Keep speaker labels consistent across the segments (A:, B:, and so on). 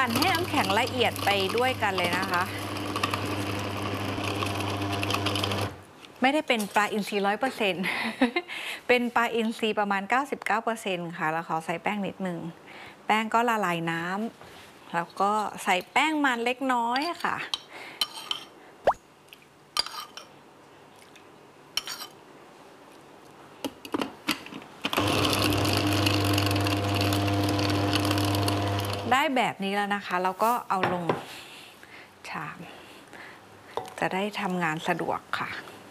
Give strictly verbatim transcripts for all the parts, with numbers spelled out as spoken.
A: ปั่นให้น้ำแข็งละเอียดไปด้วยกันเลยนะคะ ไม่ได้เป็นปลาอินทรีย์ร้อยเปอร์เซ็นต์เป็นปลาอินทรีย์ประมาณ เก้าสิบเก้าเปอร์เซ็นต์ ค่ะแล้วขอใส่แป้งนิดนึงแป้งก็ละลายน้ำแล้วก็ใส่แป้งมันเล็กน้อยค่ะได้แบบนี้แล้วนะคะเราก็เอาลงชามจะได้ทำงานสะดวกค่ะ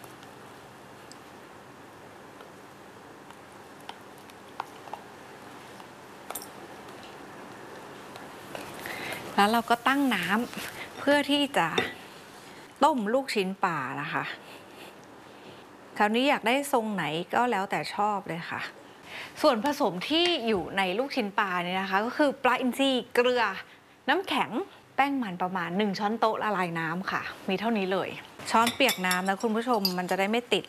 A: แล้วเราก็ตั้งน้ำเพื่อที่จะต้มลูกชิ้นปลานะคะคราวนี้อยากได้ทรงไหนก็แล้วแต่ชอบเลยค่ะส่วนผสมที่อยู่ในลูกชิ้นปลาเนี่ยนะคะก็คือปลาอินทรีเกลือน้ำแข็งแป้งมันประมาณหนึ่งช้อนโต๊ะละลายน้ำค่ะมีเท่านี้เลยช้อนเปียกน้ำนะคุณผู้ชมมันจะได้ไม่ติด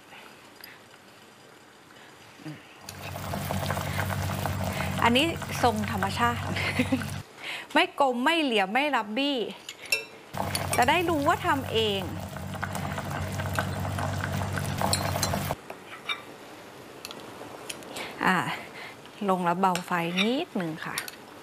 A: อันนี้ทรงธรรมชาติไม่กลมไม่เหลี่ยมไม่รับบี้จะได้รู้ว่าทำเองอ่าลงแล้วเบาไฟนิดหนึ่งค่ะ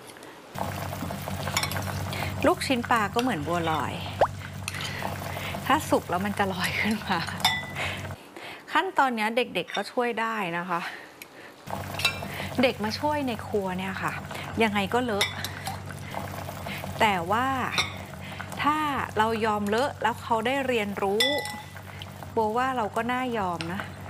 A: ลูกชิ้นปลาก็เหมือนบัวลอยถ้าสุกแล้วมันจะลอยขึ้นมาขั้นตอนนี้เด็กๆก็ช่วยได้นะคะเด็กมาช่วยในครัวเนี่ยค่ะยังไงก็เลอะแต่ว่าถ้าเรายอมเลอะแล้วเขาได้เรียนรู้โบว่าเราก็น่ายอมนะ